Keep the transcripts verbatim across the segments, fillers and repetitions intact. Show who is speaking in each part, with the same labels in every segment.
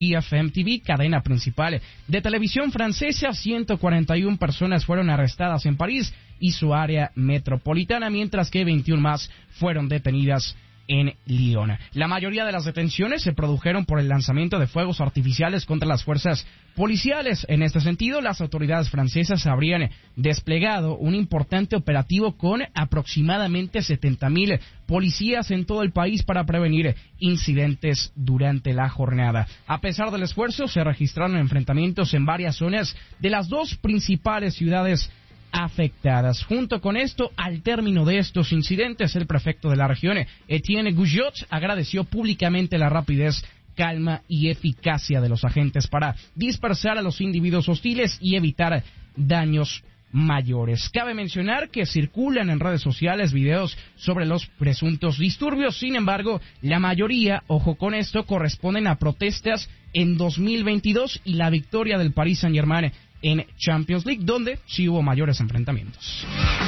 Speaker 1: F M T V, cadena principal de televisión francesa. ciento cuarenta y una personas fueron arrestadas en París y su área metropolitana, mientras que veintiuna más fueron detenidas en Lyon. La mayoría de las detenciones se produjeron por el lanzamiento de fuegos artificiales contra las fuerzas policiales. En este sentido, las autoridades francesas habrían desplegado un importante operativo con aproximadamente setenta mil policías en todo el país para prevenir incidentes durante la jornada. A pesar del esfuerzo, se registraron enfrentamientos en varias zonas de las dos principales ciudades afectadas. Junto con esto, al término de estos incidentes, el prefecto de la región, Etienne Gougiot, agradeció públicamente la rapidez, calma y eficacia de los agentes para dispersar a los individuos hostiles y evitar daños mayores. Cabe mencionar que circulan en redes sociales videos sobre los presuntos disturbios. Sin embargo, la mayoría, ojo con esto, corresponden a protestas en dos mil veintidós y la victoria del Paris Saint-Germain en Champions League, donde sí hubo mayores enfrentamientos.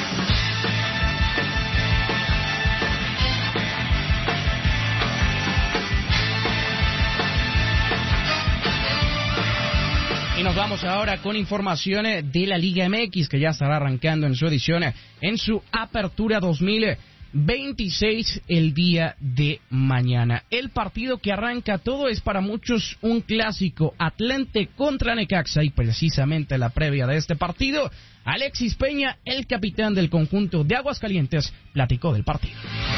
Speaker 1: Y nos vamos ahora con información de la Liga M X, que ya estará arrancando en su edición, en su apertura dos mil veintiséis el día de mañana. El partido que arranca todo es para muchos un clásico, Atlante contra Necaxa, y precisamente la previa de este partido, Alexis Peña, el capitán del conjunto de Aguascalientes, platicó del partido.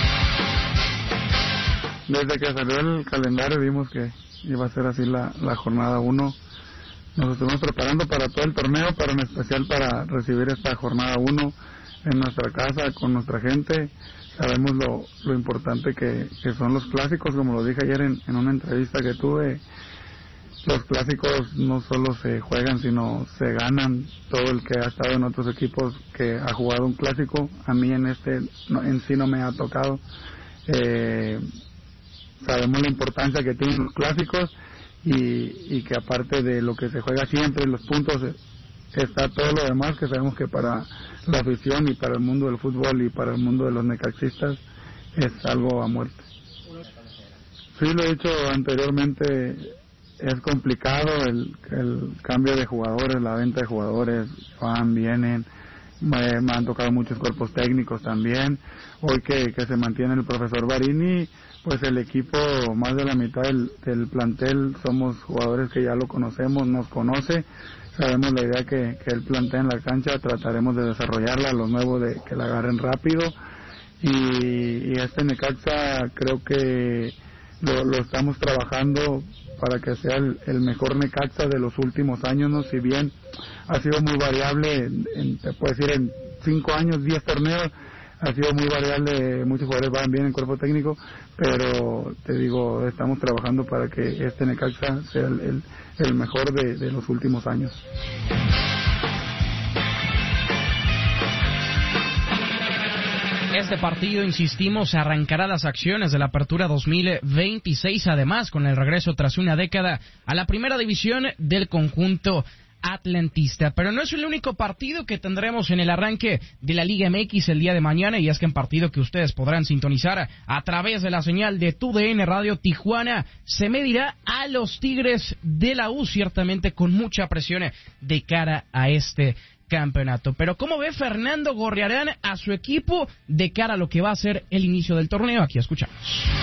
Speaker 2: Desde que salió el calendario vimos que iba a ser así la, la jornada uno. Nos estuvimos preparando para todo el torneo, pero en especial para recibir esta jornada uno en nuestra casa, con nuestra gente. Sabemos lo, lo importante que, que son los clásicos, como lo dije ayer en, en una entrevista que tuve. Los clásicos no solo se juegan, sino se ganan. Todo el que ha estado en otros equipos que ha jugado un clásico, a mí en este no, en sí no me ha tocado. Eh, sabemos la importancia que tienen los clásicos y, y que aparte de lo que se juega siempre, los puntos, está todo lo demás, que sabemos que para la afición y para el mundo del fútbol y para el mundo de los necaxistas es algo a muerte. Sí, lo he dicho anteriormente, es complicado el, el cambio de jugadores, la venta de jugadores, van, vienen, me, me han tocado muchos cuerpos técnicos también. Hoy que, que se mantiene el profesor Barini, pues el equipo, más de la mitad del, del plantel somos jugadores que ya lo conocemos, nos conoce. Sabemos la idea que, que él plantea en la cancha, trataremos de desarrollarla, los nuevos de que la agarren rápido. Y, y este Necaxa creo que lo, lo estamos trabajando para que sea el, el mejor Necaxa de los últimos años, ¿no? Si bien ha sido muy variable, en, en, te puedo decir, en cinco años, diez torneos, ha sido muy variable, muchos jugadores van bien en cuerpo técnico, pero te digo, estamos trabajando para que este Necaxa sea el, el, el mejor de, de los últimos años.
Speaker 1: Este partido, insistimos, arrancará las acciones de la apertura dos mil veintiséis, además con el regreso tras una década a la primera división del conjunto atlantista. Pero no es el único partido que tendremos en el arranque de la Liga M X el día de mañana, y es que en partido que ustedes podrán sintonizar a través de la señal de Tu D N Radio, Tijuana se medirá a los Tigres de la U, ciertamente con mucha presión de cara a este campeonato. Pero ¿cómo ve Fernando Gorriarán a su equipo de cara a lo que va a ser el inicio del torneo? Aquí escuchamos.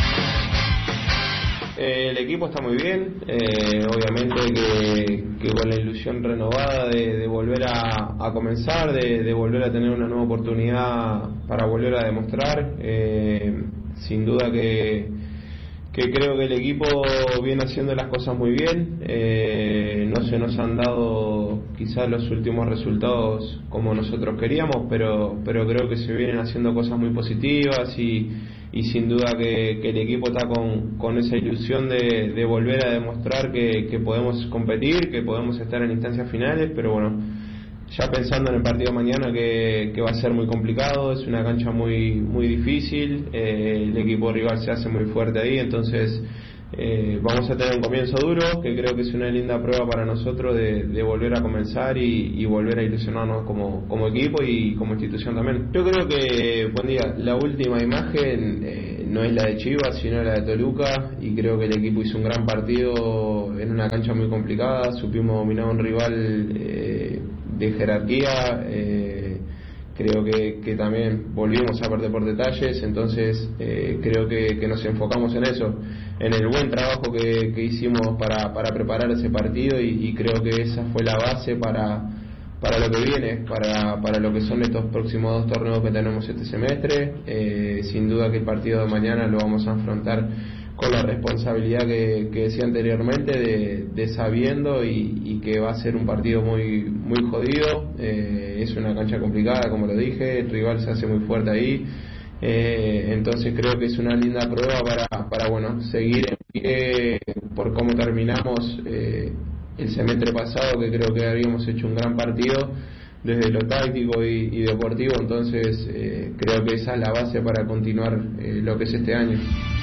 Speaker 3: Eh, el equipo está muy bien, eh, obviamente que, que con la ilusión renovada de, de volver a, a comenzar, de, de volver a tener una nueva oportunidad para volver a demostrar. Eh, sin duda que, que creo que el equipo viene haciendo las cosas muy bien. Eh, no se nos han dado quizás los últimos resultados como nosotros queríamos, pero, pero creo que se vienen haciendo cosas muy positivas y y sin duda que, que el equipo está con, con esa ilusión de, de volver a demostrar que, que podemos competir, que podemos estar en instancias finales, pero bueno, ya pensando en el partido de mañana que, que va a ser muy complicado, es una cancha muy muy difícil, eh, el equipo rival se hace muy fuerte ahí, entonces Eh, vamos a tener un comienzo duro, que creo que es una linda prueba para nosotros de, de volver a comenzar y, y volver a ilusionarnos como, como equipo y como institución también. Yo creo que, buen día, la última imagen eh, no es la de Chivas, sino la de Toluca, y creo que el equipo hizo un gran partido en una cancha muy complicada, supimos dominar a un rival eh, de jerarquía, eh, creo que, que también volvimos a perder por detalles, entonces eh, creo que, que nos enfocamos en eso, en el buen trabajo que, que hicimos para, para preparar ese partido y, y creo que esa fue la base para, para lo que viene, para, para lo que son estos próximos dos torneos que tenemos este semestre. Eh, sin duda que el partido de mañana lo vamos a afrontar con la responsabilidad que, que decía anteriormente de, de sabiendo y, y que va a ser un partido muy muy jodido. Eh, es una cancha complicada, como lo dije, el rival se hace muy fuerte ahí, eh, entonces creo que es una linda prueba para, para bueno, seguir en pie por cómo terminamos eh, el semestre pasado, que creo que habíamos hecho un gran partido desde lo táctico y, y deportivo, entonces eh, creo que esa es la base para continuar eh, lo que es este año.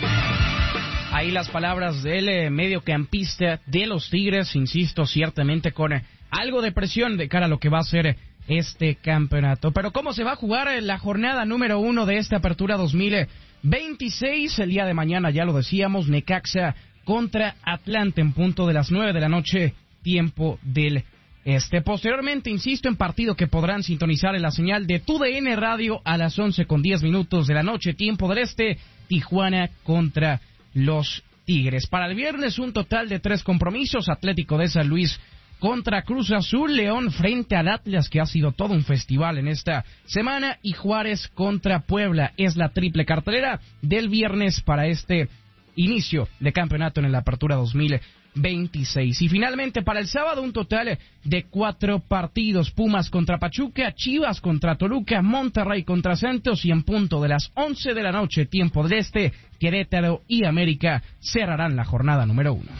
Speaker 1: Ahí las palabras del eh, mediocampista de los Tigres, insisto, ciertamente con eh, algo de presión de cara a lo que va a ser eh, este campeonato. Pero ¿cómo se va a jugar eh, la jornada número uno de esta apertura dos mil veintiséis? El día de mañana, ya lo decíamos, Necaxa contra Atlante en punto de las nueve de la noche, tiempo del este. Posteriormente, insisto, en partido que podrán sintonizar en la señal de T U D N Radio a las once con diez minutos de la noche, tiempo del este, Tijuana contra los Tigres. Para el viernes, un total de tres compromisos: Atlético de San Luis contra Cruz Azul, León frente al Atlas, que ha sido todo un festival en esta semana, y Juárez contra Puebla. Es la triple cartelera del viernes para este inicio de campeonato en la apertura dos mil veintiséis. Y finalmente para el sábado, un total de cuatro partidos: Pumas contra Pachuca, Chivas contra Toluca, Monterrey contra Santos, y en punto de las once de la noche, tiempo del este, Querétaro y América cerrarán la jornada número uno.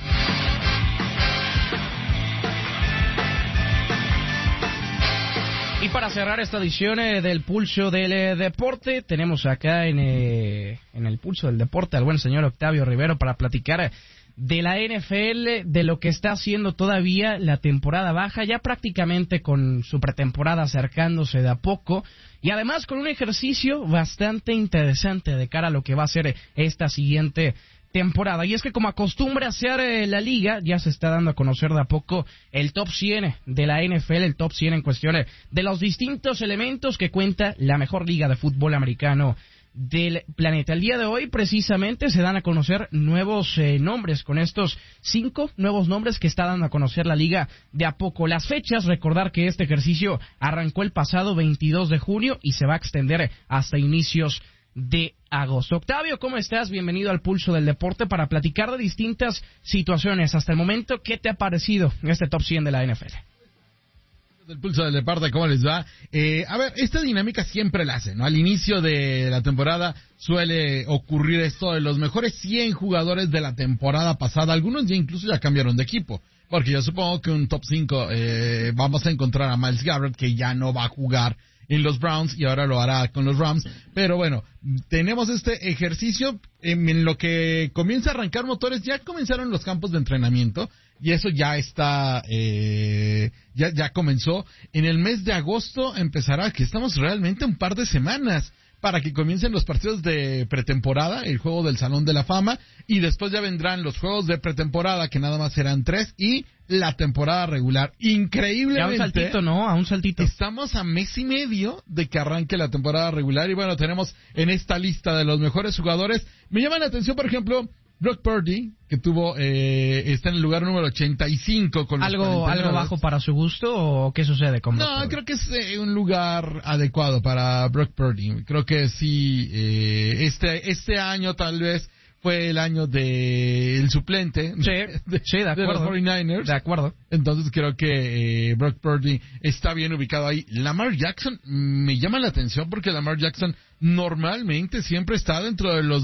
Speaker 1: Y para cerrar esta edición eh, del Pulso del eh, Deporte, tenemos acá en, eh, en el Pulso del Deporte al buen señor Octavio Rivero para platicar eh, de la N F L, de lo que está haciendo todavía la temporada baja, ya prácticamente con su pretemporada acercándose de a poco, y además con un ejercicio bastante interesante de cara a lo que va a ser esta siguiente temporada. Y es que, como acostumbra hacer eh, la liga, ya se está dando a conocer de a poco el top cien de la N F L, el top cien en cuestiones de los distintos elementos que cuenta la mejor liga de fútbol americano del planeta. El día de hoy precisamente se dan a conocer nuevos eh, nombres, con estos cinco nuevos nombres que está dando a conocer la liga de a poco. Las fechas, recordar que este ejercicio arrancó el pasado veintidós de junio y se va a extender hasta inicios de agosto. Octavio, ¿cómo estás? Bienvenido al Pulso del Deporte para platicar de distintas situaciones. Hasta el momento, ¿qué te ha parecido este top cien de la N F L?
Speaker 4: El Pulso del Deporte, ¿cómo les va? Eh, a ver, esta dinámica siempre la hace, ¿no? Al inicio de la temporada suele ocurrir esto de los mejores cien jugadores de la temporada pasada. Algunos ya incluso ya cambiaron de equipo, porque yo supongo que un top cinco eh, vamos a encontrar a Myles Garrett, que ya no va a jugar en los Browns y ahora lo hará con los Rams. Pero bueno, tenemos este ejercicio en, en lo que comienza a arrancar motores. Ya comenzaron los campos de entrenamiento y eso ya está, eh, ya, ya comenzó. En el mes de agosto empezará, que estamos realmente un par de semanas para que comiencen los partidos de pretemporada, el juego del Salón de la Fama, y después ya vendrán los juegos de pretemporada, que nada más serán tres, y la temporada regular. Increíblemente,
Speaker 1: ya un saltito, ¿no? A un saltito.
Speaker 4: Estamos a mes y medio de que arranque la temporada regular, y bueno, tenemos en esta lista de los mejores jugadores. Me llama la atención, por ejemplo, Brock Purdy, que tuvo, eh, está en el lugar número ochenta y cinco con los
Speaker 1: ¿Algo, algo bajo para su gusto o qué sucede con Brock
Speaker 4: No,
Speaker 1: Purdy?
Speaker 4: Creo que es eh, un lugar adecuado para Brock Purdy. Creo que sí, eh, este, este año tal vez fue el año de el suplente
Speaker 1: sí,
Speaker 4: de,
Speaker 1: sí, de, acuerdo,
Speaker 4: de los cuarenta y nueve ers.
Speaker 1: De acuerdo.
Speaker 4: Entonces creo que eh, Brock Purdy está bien ubicado ahí. Lamar Jackson me llama la atención porque Lamar Jackson normalmente siempre está dentro de los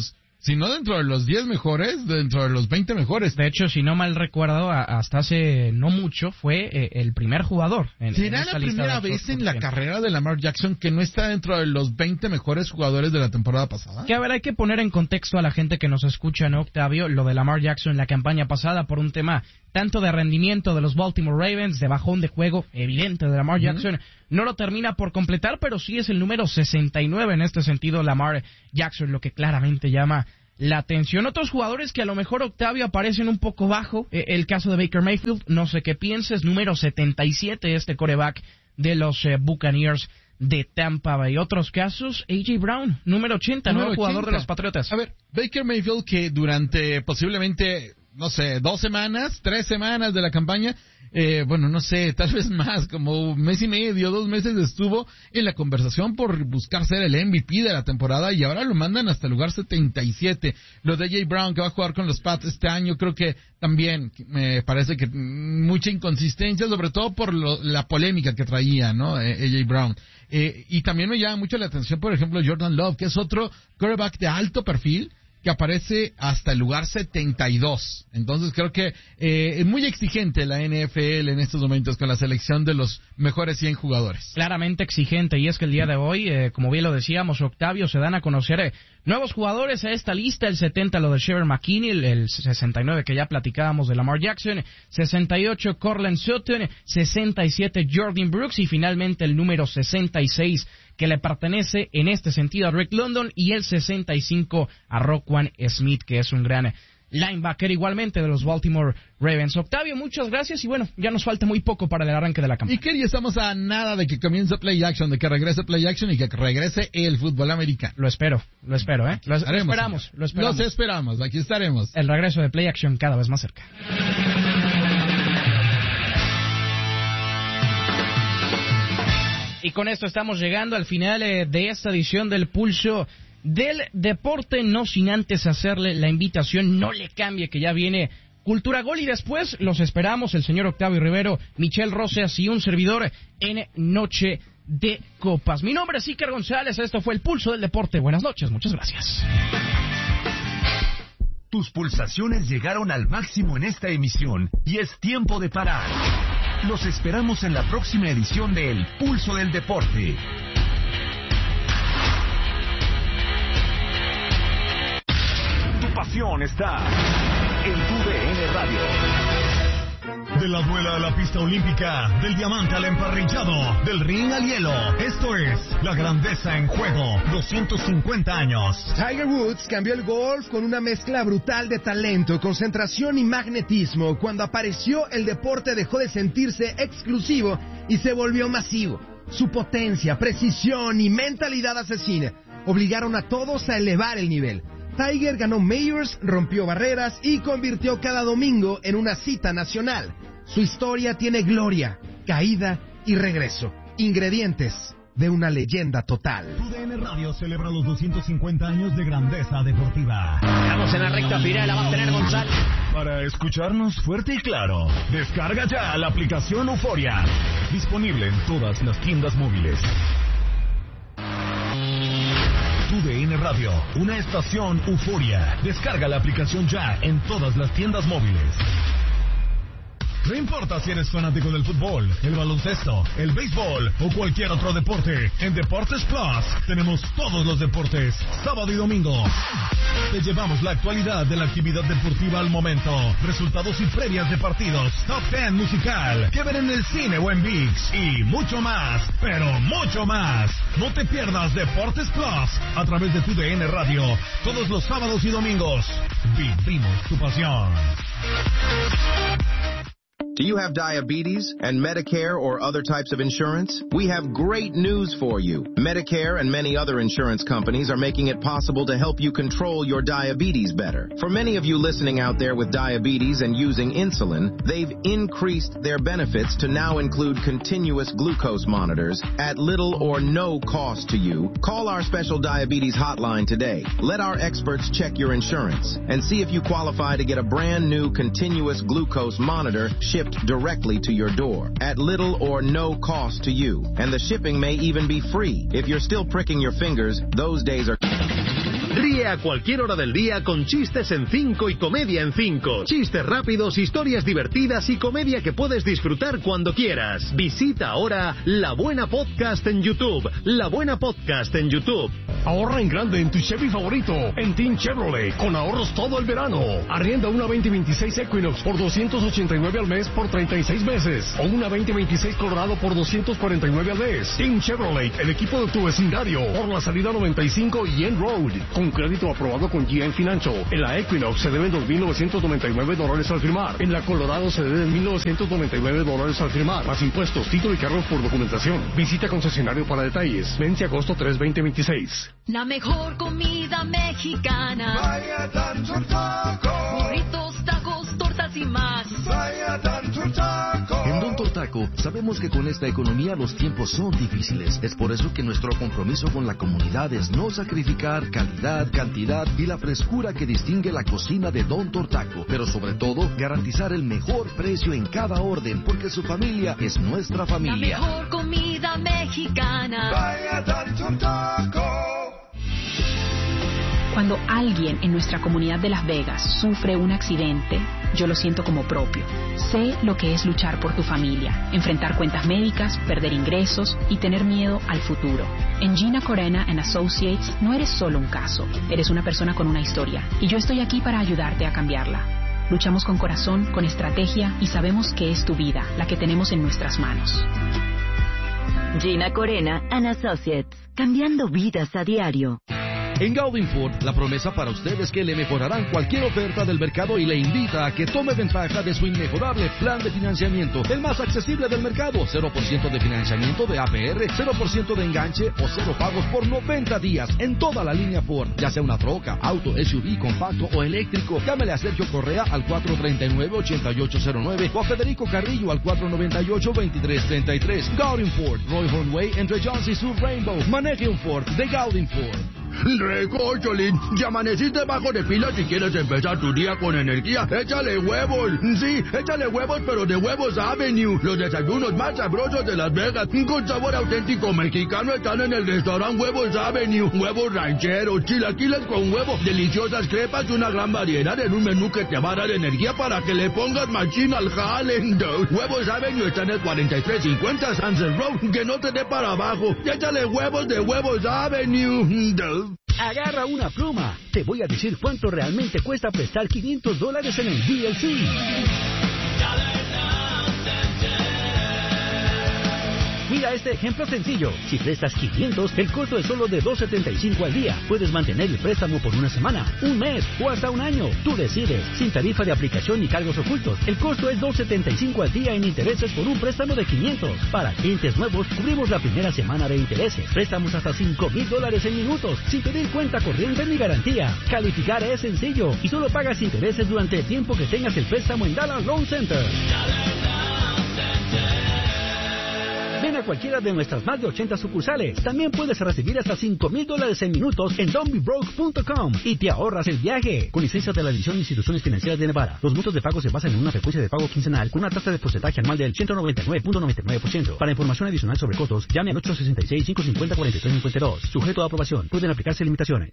Speaker 4: sino dentro de los diez mejores, dentro de los veinte mejores.
Speaker 1: De hecho, si no mal recuerdo, a, hasta hace no mucho fue eh, el primer jugador. En,
Speaker 4: ¿Será
Speaker 1: en
Speaker 4: la primera vez en la
Speaker 1: cien.
Speaker 4: carrera de Lamar Jackson que no está dentro de los veinte mejores jugadores de la temporada pasada?
Speaker 1: Que a ver, hay que poner en contexto a la gente que nos escucha, ¿no, Octavio? Lo de Lamar Jackson en la campaña pasada por un tema tanto de rendimiento de los Baltimore Ravens, de bajón de juego evidente de Lamar Jackson, uh-huh. no lo termina por completar, pero sí es el número sesenta y nueve en este sentido Lamar Jackson, lo que claramente llama la atención. Otros jugadores que a lo mejor, Octavio, aparecen un poco bajo, eh, el caso de Baker Mayfield, no sé qué pienses, número setenta y siete este quarterback de los eh, Buccaneers de Tampa Bay. Otros casos, A J Brown, número ochenta, nuevo jugador de los Patriotas.
Speaker 4: A ver, Baker Mayfield, que durante posiblemente, no sé, dos semanas, tres semanas de la campaña, eh, bueno, no sé, tal vez más, como un mes y medio, dos meses estuvo en la conversación por buscar ser el M V P de la temporada y ahora lo mandan hasta el lugar setenta y siete. Lo de A J Brown, que va a jugar con los Pats este año, creo que también me parece que mucha inconsistencia, sobre todo por lo, la polémica que traía, ¿no? Eh, A J Brown. Eh, y también me llama mucho la atención, por ejemplo, Jordan Love, que es otro quarterback de alto perfil, que aparece hasta el lugar setenta y dos. Entonces creo que eh, es muy exigente la N F L en estos momentos con la selección de los mejores cien jugadores.
Speaker 1: Claramente exigente, y es que el día de hoy, eh, como bien lo decíamos, Octavio, se dan a conocer eh, nuevos jugadores a esta lista. El setenta lo de Shever McKinney, el, el sesenta y nueve que ya platicábamos de Lamar Jackson, sesenta y ocho Cortland Sutton, sesenta y siete Jordan Brooks y finalmente el número sesenta y seis que le pertenece en este sentido a Rick London y el sesenta y cinco a Roquan Smith, que es un gran linebacker igualmente de los Baltimore Ravens. Octavio, muchas gracias y bueno, ya nos falta muy poco para el arranque de la campaña.
Speaker 4: Y que ya estamos a nada de que comience Play Action, de que regrese Play Action y que regrese el fútbol americano.
Speaker 1: Lo espero, lo espero, ¿eh? Lo, lo esperamos, lo esperamos.
Speaker 4: Los esperamos, aquí estaremos.
Speaker 1: El regreso de Play Action cada vez más cerca. Y con esto estamos llegando al final eh, de esta edición del Pulso del Deporte, no sin antes hacerle la invitación, no le cambie que ya viene Cultura Gol y después los esperamos el señor Octavio Rivero, Michelle Rosas y un servidor en Noche de Copas. Mi nombre es Iker González, esto fue el Pulso del Deporte. Buenas noches, muchas gracias.
Speaker 5: Tus pulsaciones llegaron al máximo en esta emisión y es tiempo de parar. Los esperamos en la próxima edición de El Pulso del Deporte. Tu pasión está en tu D N Radio. De la duela a la pista olímpica, del diamante al emparrillado, del ring al hielo. Esto es la grandeza en juego. doscientos cincuenta años.
Speaker 6: Tiger Woods cambió el golf con una mezcla brutal de talento, concentración y magnetismo. Cuando apareció, el deporte dejó de sentirse exclusivo y se volvió masivo. Su potencia, precisión y mentalidad asesina obligaron a todos a elevar el nivel. Tiger ganó Majors, rompió barreras y convirtió cada domingo en una cita nacional. Su historia tiene gloria, caída y regreso. Ingredientes de una leyenda total.
Speaker 5: Tu D N Radio celebra los doscientos cincuenta años de grandeza deportiva.
Speaker 1: Estamos en la recta final, la va a tener González.
Speaker 5: Para escucharnos fuerte y claro, descarga ya la aplicación Euforia. Disponible en todas las tiendas móviles. Tu D N Radio, una estación Euforia. Descarga la aplicación ya en todas las tiendas móviles. No importa si eres fanático del fútbol, el baloncesto, el béisbol o cualquier otro deporte, en Deportes Plus tenemos todos los deportes, sábado y domingo. Te llevamos la actualidad de la actividad deportiva al momento, resultados y previas de partidos, top ten musical, que ver en el cine o en ViX y mucho más, pero mucho más. No te pierdas Deportes Plus a través de tu D N Radio, todos los sábados y domingos. Vivimos tu pasión.
Speaker 7: Do you have diabetes and Medicare or other types of insurance? We have great news for you. Medicare and many other insurance companies are making it possible to help you control your diabetes better. For many of you listening out there with diabetes and using insulin, they've increased their benefits to now include continuous glucose monitors at little or no cost to you. Call our special diabetes hotline today. Let our experts check your insurance and see if you qualify to get a brand new continuous glucose monitor shipped directly to your door at little or no cost to you. And the shipping may even be free. If you're still pricking your fingers, those days are...
Speaker 8: Ríe a cualquier hora del día con Chistes en cinco y Comedia en cinco. Chistes rápidos, historias divertidas y comedia que puedes disfrutar cuando quieras. Visita ahora La Buena Podcast en YouTube. La Buena Podcast en YouTube.
Speaker 9: Ahorra en grande en tu Chevy favorito, en Team Chevrolet, con ahorros todo el verano. Arrienda una veinte veintiséis Equinox por doscientos ochenta y nueve al mes por treinta y seis meses, o una veinte veintiséis Colorado por doscientos cuarenta y nueve al mes. Team Chevrolet, el equipo de tu vecindario, por la salida noventa y cinco y End Road, con crédito aprobado con G M Financial. En la Equinox se deben dos mil novecientos noventa y nueve dólares al firmar. En la Colorado se deben mil novecientos noventa y nueve dólares al firmar, más impuestos, título y cargo por documentación. Visita concesionario para detalles. Vence agosto tres, veinte veintiséis.
Speaker 10: La mejor comida mexicana.
Speaker 11: Vaya Tanto Taco.
Speaker 10: Burritos, tacos, tortas y más.
Speaker 11: Vaya Tanto Taco.
Speaker 12: En Don Tortaco sabemos que con esta economía los tiempos son difíciles. Es por eso que nuestro compromiso con la comunidad es no sacrificar calidad, cantidad y la frescura que distingue la cocina de Don Tortaco. Pero sobre todo, garantizar el mejor precio en cada orden, porque su familia es nuestra familia.
Speaker 10: La mejor comida mexicana.
Speaker 11: Vaya Tanto Taco.
Speaker 13: Cuando alguien en nuestra comunidad de Las Vegas sufre un accidente, yo lo siento como propio. Sé lo que es luchar por tu familia, enfrentar cuentas médicas, perder ingresos y tener miedo al futuro. En Gina Corena and Associates no eres solo un caso, eres una persona con una historia, y yo estoy aquí para ayudarte a cambiarla. Luchamos con corazón, con estrategia, y sabemos que es tu vida la que tenemos en nuestras manos.
Speaker 14: Gina Corena and Associates, cambiando vidas a diario.
Speaker 12: En Gaudin Ford, la promesa para usted es que le mejorarán cualquier oferta del mercado y le invita a que tome ventaja de su inmejorable plan de financiamiento, el más accesible del mercado. cero por ciento de financiamiento de A P R, cero por ciento de enganche o cero pagos por noventa días en toda la línea Ford, ya sea una troca, auto, S U V, compacto o eléctrico. Llámele a Sergio Correa al cuatro tres nueve, ocho ocho cero nueve o a Federico Carrillo al cuatro nueve ocho, veintitrés treinta y tres. Gaudin Ford, Roy Hornway, entre Jones y Sur Rainbow. Maneje un Ford de Gaudin Ford.
Speaker 15: Recocholín, ya amaneciste bajo de pila si quieres empezar tu día con energía. Échale huevos, sí, échale huevos, pero de Huevos Avenue. Los desayunos más sabrosos de Las Vegas, con sabor auténtico mexicano, están en el restaurante Huevos Avenue. Huevos rancheros, chilaquiles con huevo, deliciosas crepas y una gran variedad en un menú que te va a dar energía para que le pongas machín al jale. Huevos Avenue está en el cuarenta y tres cincuenta Sunset Road, que no te dé para abajo. Échale huevos de Huevos Avenue.
Speaker 16: Agarra una pluma. Te voy a decir cuánto realmente cuesta prestar quinientos dólares en el D L C. Mira este ejemplo sencillo. Si prestas quinientos, el costo es solo de dos setenta y cinco al día. Puedes mantener el préstamo por una semana, un mes o hasta un año. Tú decides. Sin tarifa de aplicación ni cargos ocultos. El costo es dos setenta y cinco al día en intereses por un préstamo de quinientos. Para clientes nuevos, cubrimos la primera semana de intereses. Préstamos hasta cinco mil dólares en minutos, sin pedir cuenta corriente ni garantía. Calificar es sencillo y solo pagas intereses durante el tiempo que tengas el préstamo en Dallas Loan Center. Ven a cualquiera de nuestras más de ochenta sucursales. También puedes recibir hasta cinco mil dólares en minutos en don't be broke punto com y te ahorras el viaje. Con licencia de la División de Instituciones Financieras de Nevada. Los montos de pago se basan en una frecuencia de pago quincenal con una tasa de porcentaje anual del ciento noventa y nueve punto noventa y nueve por ciento. Para información adicional sobre costos, llame al ocho seis seis, cinco cinco cero, cuatro tres cinco dos. Sujeto a aprobación. Pueden aplicarse limitaciones.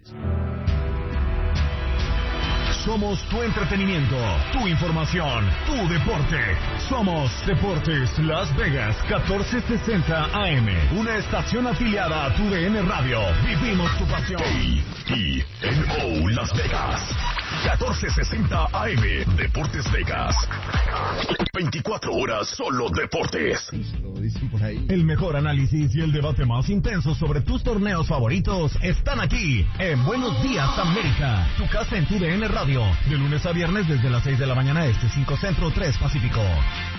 Speaker 5: Somos tu entretenimiento, tu información, tu deporte. Somos Deportes Las Vegas catorce sesenta A M, una estación afiliada a tu D N Radio. Vivimos tu pasión. A E N O Las Vegas catorce sesenta A M, Deportes Vegas. veinticuatro horas solo deportes.
Speaker 4: Lo dicen por ahí.
Speaker 5: El mejor análisis y el debate más intenso sobre tus torneos favoritos están aquí en Buenos Días América, tu casa en tu D N Radio, de lunes a viernes desde las seis de la mañana este, cinco Centro, tres Pacífico.